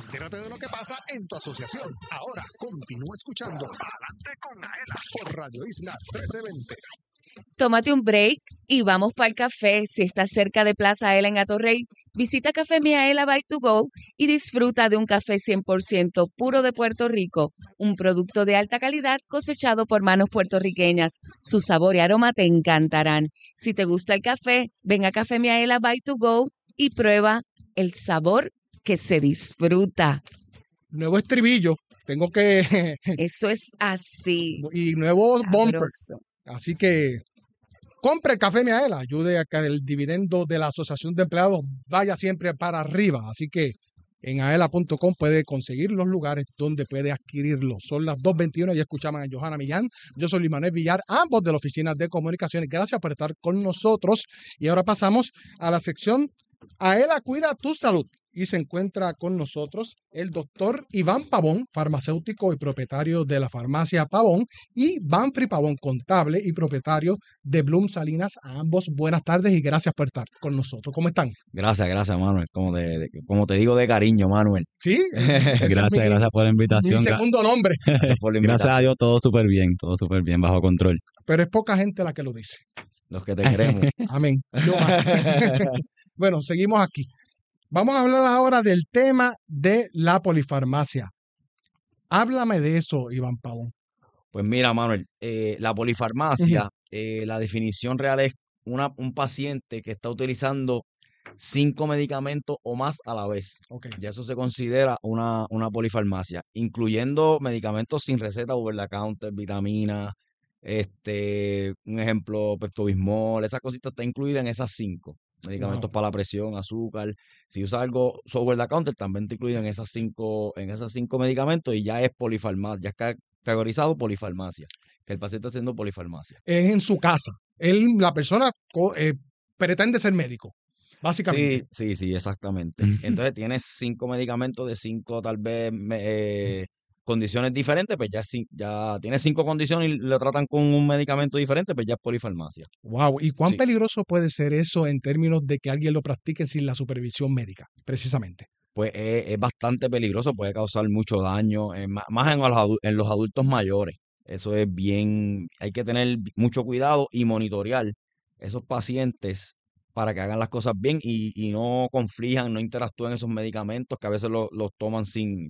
Entérate de lo que pasa en tu asociación. Ahora continúa escuchando Adelante con Aela por Radio Isla 1320. Tómate un break y vamos para el café. Si estás cerca de Plaza Aela en Atorrey, visita Café Miaela by to Go y disfruta de un café 100% puro de Puerto Rico, un producto de alta calidad cosechado por manos puertorriqueñas. Su sabor y aroma te encantarán. Si te gusta el café, ven a Café Miaela by to Go y prueba el sabor que se disfruta. Nuevo estribillo, tengo que... Eso es así. y nuevos bumpers. Sabroso. Así que compre el café Miaela, ayude a que el dividendo de la Asociación de Empleados vaya siempre para arriba. Así que en aela.com puede conseguir los lugares donde puede adquirirlo. Son las 2:21 y escuchamos a Johanna Millán. Yo soy Luis Manuel Villar, ambos de la Oficina de Comunicaciones. Gracias por estar con nosotros. Y ahora pasamos a la sección Aela Cuida tu Salud. Y se encuentra con nosotros el doctor Iván Pavón, farmacéutico y propietario de la farmacia Pavón, y Banfri Pavón, contable y propietario de Bloom Salinas. A ambos, buenas tardes y gracias por estar con nosotros. ¿Cómo están? Gracias, Manuel. Como te digo de cariño, Manuel. Sí. Gracias por la invitación. Mi segundo nombre. Gracias a Dios, todo súper bien, bajo control. Pero es poca gente la que lo dice. Los que te queremos. Amén. Bueno, seguimos aquí. Vamos a hablar ahora del tema de la polifarmacia. Háblame de eso, Iván Pavón. Pues mira, Manuel, la polifarmacia, la definición real es un paciente que está utilizando 5 medicamentos o más a la vez. Okay. Ya eso se considera una polifarmacia, incluyendo medicamentos sin receta, over the counter, vitaminas, un ejemplo, Pepto-Bismol, esa cosita está incluida en esas 5. Medicamentos para la presión, azúcar. Si usas algo over the counter, también te incluyen en esas cinco medicamentos y ya es polifarmacia, ya está categorizado polifarmacia, que el paciente está haciendo polifarmacia. Es en su casa. La persona pretende ser médico, básicamente. Sí, exactamente. Entonces tienes 5 medicamentos de 5 tal vez condiciones diferentes, pues ya tienes 5 condiciones y lo tratan con un medicamento diferente, pues ya es polifarmacia. Wow, ¿y cuán peligroso puede ser eso en términos de que alguien lo practique sin la supervisión médica, precisamente? Pues es bastante peligroso, puede causar mucho daño, más en los adultos mayores. Eso es bien, hay que tener mucho cuidado y monitorear esos pacientes para que hagan las cosas bien y no conflijan, no interactúen esos medicamentos que a veces los toman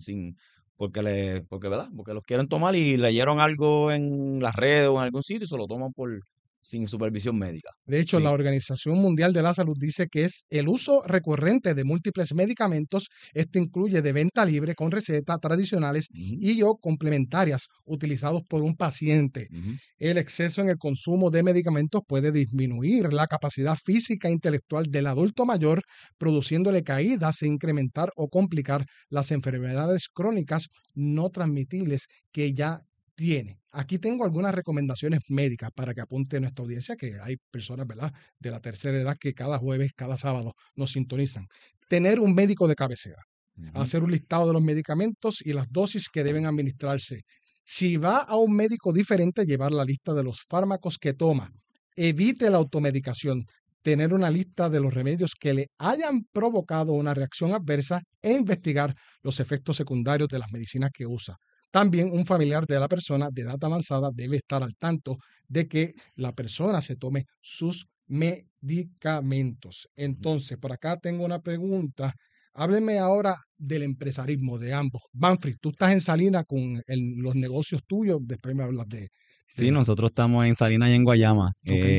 porque los quieren tomar y leyeron algo en las redes o en algún sitio y se lo toman sin supervisión médica. De hecho, la Organización Mundial de la Salud dice que es el uso recurrente de múltiples medicamentos. Esto incluye de venta libre con recetas tradicionales y o complementarias utilizados por un paciente. El exceso en el consumo de medicamentos puede disminuir la capacidad física e intelectual del adulto mayor, produciéndole caídas e incrementar o complicar las enfermedades crónicas no transmitibles que ya tiene. Aquí tengo algunas recomendaciones médicas para que apunte nuestra audiencia, que hay personas, ¿verdad?, de la tercera edad que cada jueves, cada sábado nos sintonizan. Tener un médico de cabecera, hacer un listado de los medicamentos y las dosis que deben administrarse. Si va a un médico diferente, llevar la lista de los fármacos que toma. Evite la automedicación. Tener una lista de los remedios que le hayan provocado una reacción adversa e investigar los efectos secundarios de las medicinas que usa. También un familiar de la persona de edad avanzada debe estar al tanto de que la persona se tome sus medicamentos. Entonces, por acá tengo una pregunta. Hábleme ahora del empresarismo de ambos. Banfri, tú estás en Salinas con los negocios tuyos, después me hablas de... Sí, nosotros estamos en Salinas y en Guayama.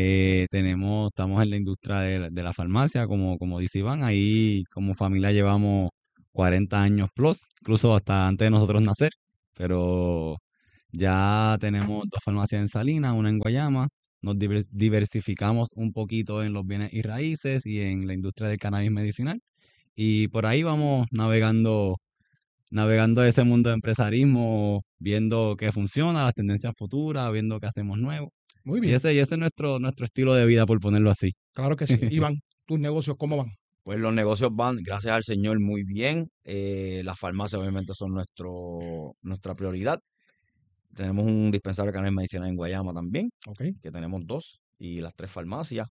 Estamos en la industria de la farmacia, como dice Iván. Ahí como familia llevamos 40 años plus, incluso hasta antes de nosotros nacer. Pero ya tenemos 2 farmacias en Salinas, una en Guayama. Nos diversificamos un poquito en los bienes y raíces y en la industria del cannabis medicinal. Y por ahí vamos navegando ese mundo de empresarismo, viendo qué funciona, las tendencias futuras, viendo qué hacemos nuevo. Muy bien. Y ese es nuestro nuestro estilo de vida, por ponerlo así. Claro que sí. Iván, ¿tus negocios cómo van? Pues los negocios van, gracias al Señor, muy bien. Las farmacias obviamente son nuestra prioridad. Tenemos un dispensario de cannabis medicinal en Guayama también, que tenemos 2, y las 3 farmacias.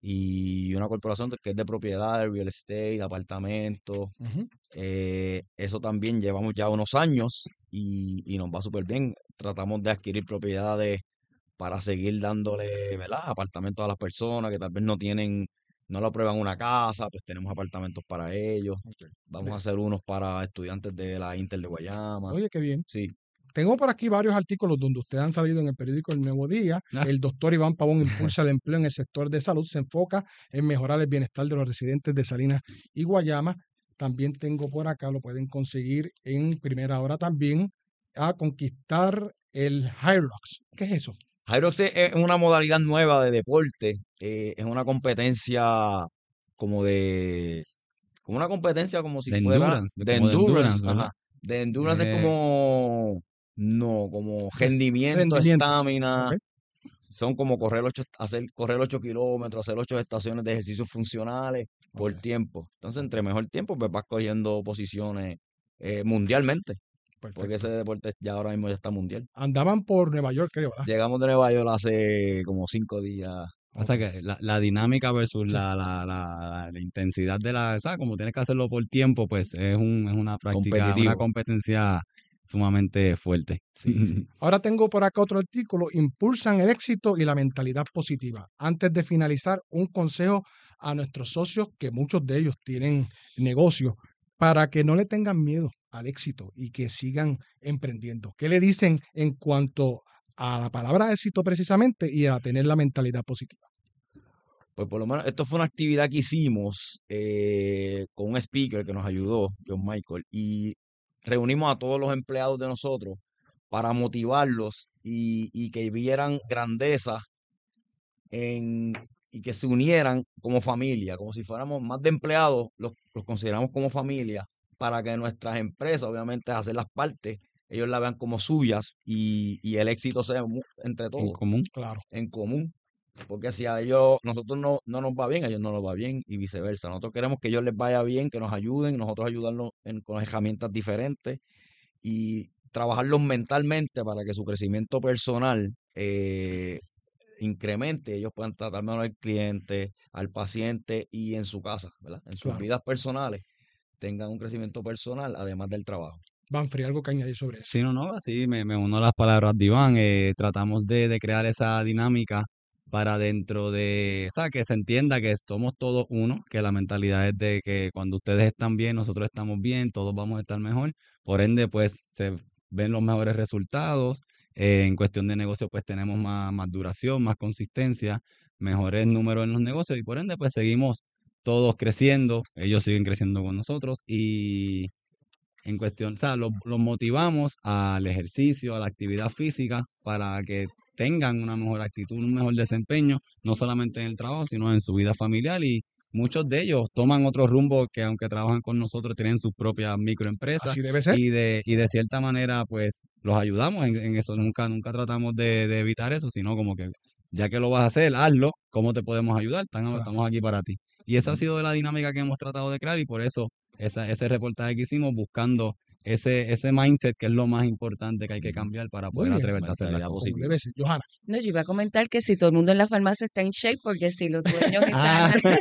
y una corporación que es de propiedad, real estate, apartamentos. Ujú. Eso también llevamos ya unos años y nos va súper bien. Tratamos de adquirir propiedades para seguir dándole, ¿verdad? Apartamentos a las personas que tal vez no lo aprueban una casa, pues tenemos apartamentos para ellos. Ok. Vamos a De- hacer unos para estudiantes de la Inter de Guayama. Oye, qué bien. Sí. Tengo por aquí varios artículos donde ustedes han salido en el periódico El Nuevo Día. Ah. El doctor Iván Pavón impulsa el empleo en el sector de salud. Se enfoca en mejorar el bienestar de los residentes de Salinas y Guayama. También tengo por acá, lo pueden conseguir en Primera Hora también, a conquistar el High Rocks. ¿Qué es eso? Hyrox es una modalidad nueva de deporte. Es una competencia como de, como una competencia como si De fuera endurance, de como de endurance, endurance. ¿verdad? Ajá. De endurance es Eh, como, no, como rendimiento, Rendimiento. estamina. Ok. Son como correr 8 kilómetros, hacer 8 estaciones de ejercicios funcionales por Ok. tiempo. Entonces, entre mejor tiempo, pues vas cogiendo posiciones mundialmente, porque ese Perfecto. deporte ya ahora mismo ya está mundial. Andaban por Nueva York, creo, ¿verdad? Llegamos de Nueva York hace como 5 días. Pasa Ok. que la dinámica versus Sí. la intensidad de ¿sabes? Como tienes que hacerlo por tiempo, pues es una práctica, una Competitivo. competencia sumamente fuerte. Sí, sí. Ahora tengo por acá otro artículo, impulsan el éxito y la mentalidad positiva. Antes de finalizar, un consejo a nuestros socios, que muchos de ellos tienen negocios, para que no le tengan miedo al éxito y que sigan emprendiendo. ¿Qué le dicen en cuanto a la palabra éxito precisamente y a tener la mentalidad positiva? Pues por lo menos esto fue una actividad que hicimos con un speaker que nos ayudó, John Michael, y reunimos a todos los empleados de nosotros para motivarlos y que vieran grandeza y que se unieran como familia, como si fuéramos más de empleados, los consideramos como familia, para que nuestras empresas, obviamente, hacer las partes, ellos la vean como suyas y el éxito sea entre En todos, común. Claro, en común. Porque si nosotros no nos va bien, a ellos no nos va bien y viceversa. Nosotros queremos que a ellos les vaya bien, que nos ayuden, nosotros ayudarlos con herramientas diferentes y trabajarlos mentalmente para que su crecimiento personal incremente, ellos puedan tratar mejor al cliente, al paciente y en su casa, ¿verdad? En sus claro. vidas personales tengan un crecimiento personal además del trabajo. Banfrey, algo que añadir sobre eso. Sí, no, así me uno a las palabras de Iván. Tratamos de crear esa dinámica para dentro de, o sea, que se entienda que somos todos uno, que la mentalidad es de que cuando ustedes están bien, nosotros estamos bien, todos vamos a estar mejor. Por ende, pues se ven los mejores resultados. En cuestión de negocio, pues tenemos más duración, más consistencia, mejores números en los negocios y por ende, pues seguimos todos creciendo, ellos siguen creciendo con nosotros y en cuestión, o sea, los motivamos al ejercicio, a la actividad física para que tengan una mejor actitud, un mejor desempeño, no solamente en el trabajo, sino en su vida familiar y muchos de ellos toman otro rumbo que aunque trabajan con nosotros tienen sus propias microempresas Así debe ser. y de cierta manera pues los ayudamos en eso, nunca tratamos de evitar eso, sino como que ya que lo vas a hacer, hazlo, ¿cómo te podemos ayudar? Claro. Estamos aquí para ti. Y esa ha Ujú. sido la dinámica que hemos tratado de crear y por eso ese reportaje que hicimos buscando ese mindset que es lo más importante que hay que cambiar para Muy poder bien. atreverte a hacer las Mentalidad cosas. Como positiva. debe ser. Johanna. No, yo iba a comentar que si todo el mundo en la farmacia está en shape, porque si los dueños Ah. están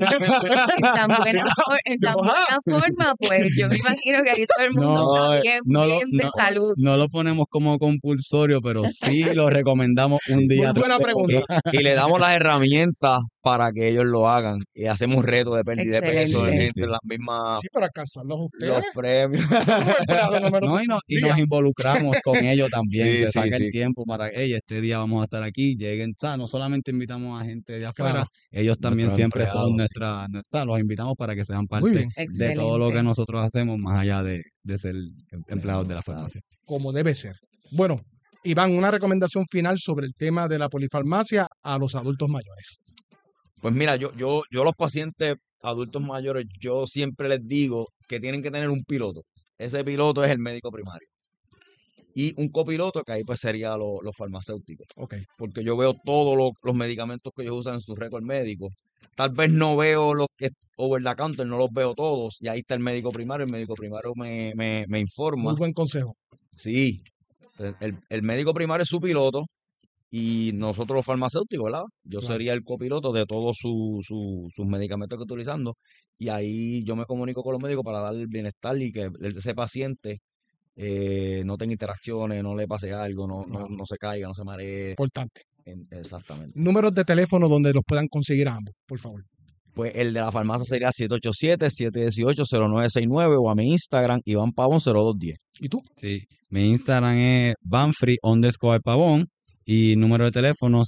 en tan buena forma, pues yo me imagino que ahí todo el mundo No, está bien, bien de salud. no lo ponemos como compulsorio, pero sí lo recomendamos un Sí. día Muy buena tras otro. pregunta. Y le damos las herramientas para que ellos lo hagan. Y hacemos un reto de pérdida de peso Excelente. entre las mismas, Sí, para alcanzarlos ustedes. los premios. Como empleado número No, y nos día. involucramos con ellos también, Sí, se sí, saca el sí. tiempo para, hey, este día vamos a estar aquí, lleguen, o sea, no solamente invitamos a gente de afuera, Claro. ellos también Nuestros siempre son empleados, sí. o sea, los invitamos para que sean Muy parte bien. de todo lo que Excelente. nosotros hacemos, más allá de ser empleados de la Claro. farmacia. Como debe ser. Bueno, Iván, una recomendación final sobre el tema de la polifarmacia a los adultos mayores. Pues mira, yo los pacientes adultos mayores, yo siempre les digo que tienen que tener un piloto. Ese piloto es el médico primario. Y un copiloto, que ahí pues sería los farmacéuticos. Ok. Porque yo veo todos los medicamentos que ellos usan en su récord médico. Tal vez no veo los que over the counter, no los veo todos. Y ahí está el médico primario me informa. Muy buen consejo. Sí, entonces, el médico primario es su piloto y nosotros los farmacéuticos, ¿verdad? Yo Claro. sería el copiloto de todos sus medicamentos que utilizando y ahí yo me comunico con los médicos para dar el bienestar y que ese paciente no tenga interacciones, no le pase algo, no se caiga, no se maree. Importante. Exactamente. Números de teléfono donde los puedan conseguir a ambos, por favor. Pues el de la farmacia sería 787-718-0969 o a mi Instagram, Iván Pavón 0210. ¿Y tú? Sí, mi Instagram es banfree_pavón y número de teléfono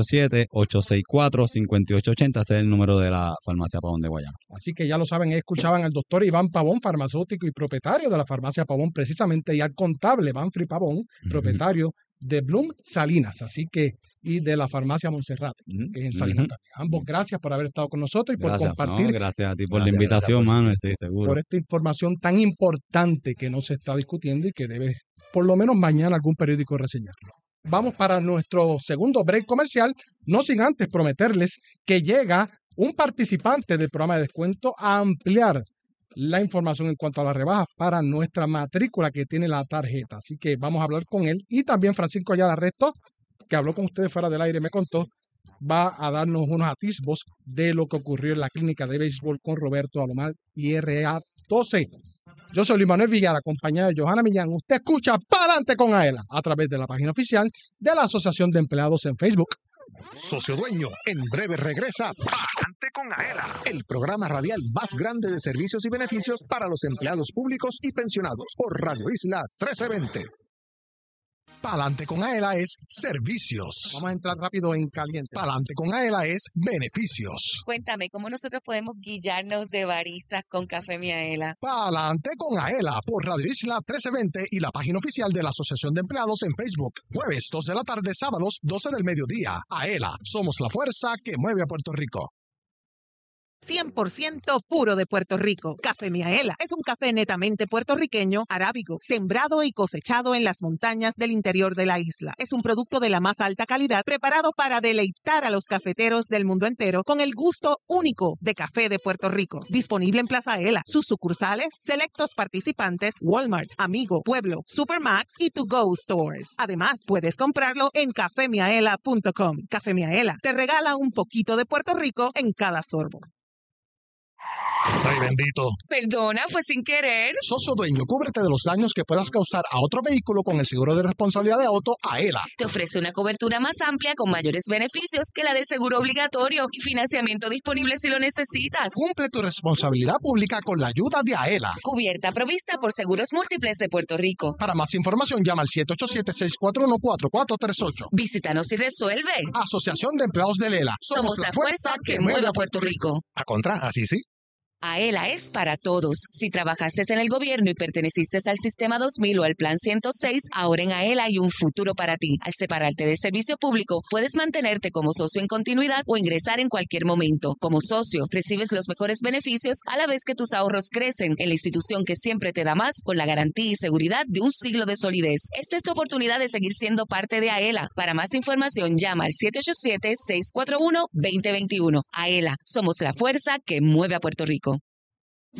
787-864-5880. Ese es el número de la farmacia Pavón de Guayama. Así que ya lo saben, escuchaban al doctor Iván Pavón, farmacéutico y propietario de la farmacia Pavón precisamente, y al contable Banfree Pavón, propietario de Bloom Salinas, así que, y de la farmacia Monserrate, que es en Salinas también. Ambos, gracias por haber estado con nosotros y por Gracias, compartir no, gracias a ti por la Gracias, invitación, gracias por- Manuel, sí, seguro. por esta información tan importante que no se está discutiendo y que debe, por lo menos mañana, algún periódico reseñarlo. Vamos para nuestro segundo break comercial, no sin antes prometerles que llega un participante del programa de descuento a ampliar la información en cuanto a las rebajas para nuestra matrícula que tiene la tarjeta. Así que vamos a hablar con él. Y también Francisco Ayala Resto, que habló con ustedes fuera del aire, me contó, va a darnos unos atisbos de lo que ocurrió en la clínica de béisbol con Roberto Alomar y RA12. Yo soy Luis Manuel Villar, acompañado de Johanna Millán. Usted escucha Pa'lante con Aela a través de la página oficial de la Asociación de Empleados en Facebook. Socio Dueño, en breve regresa Pa'lante con Aela, el programa radial más grande de servicios y beneficios para los empleados públicos y pensionados por Radio Isla 1320. Pa'lante con Aela es servicios. Vamos a entrar rápido en caliente. Pa'lante con Aela es beneficios. Cuéntame, ¿cómo nosotros podemos guiarnos de baristas con Café Miaela? Pa'lante con Aela por Radio Isla 1320 y la página oficial de la Asociación de Empleados en Facebook. Jueves 2 de la tarde, sábados 12 del mediodía. Aela, somos la fuerza que mueve a Puerto Rico. 100% puro de Puerto Rico. Café Miaela es un café netamente puertorriqueño, arábigo, sembrado y cosechado en las montañas del interior de la isla. Es un producto de la más alta calidad, preparado para deleitar a los cafeteros del mundo entero con el gusto único de café de Puerto Rico. Disponible en Plaza Aela, sus sucursales, selectos participantes, Walmart, Amigo, Pueblo, Supermax y To Go Stores. Además, puedes comprarlo en cafemiaela.com. Café Miaela te regala un poquito de Puerto Rico en cada sorbo. Ay, bendito. Perdona, fue sin querer. Socio Dueño, cúbrete de los daños que puedas causar a otro vehículo con el seguro de responsabilidad de auto Aela. Te ofrece una cobertura más amplia con mayores beneficios que la del seguro obligatorio y financiamiento disponible si lo necesitas. Cumple tu responsabilidad pública con la ayuda de Aela. Cubierta provista por Seguros Múltiples de Puerto Rico. Para más información, llama al 787-641-4438. Visítanos y resuelve. Asociación de Empleados de Lela. Somos la fuerza que mueve a Puerto Rico. A contra, así sí. Aela es para todos. Si trabajaste en el gobierno y perteneciste al Sistema 2000 o al Plan 106, ahora en Aela hay un futuro para ti. Al separarte del servicio público, puedes mantenerte como socio en continuidad o ingresar en cualquier momento. Como socio, recibes los mejores beneficios a la vez que tus ahorros crecen en la institución que siempre te da más con la garantía y seguridad de un siglo de solidez. Esta es tu oportunidad de seguir siendo parte de Aela. Para más información, llama al 787-641-2021. Aela, somos la fuerza que mueve a Puerto Rico.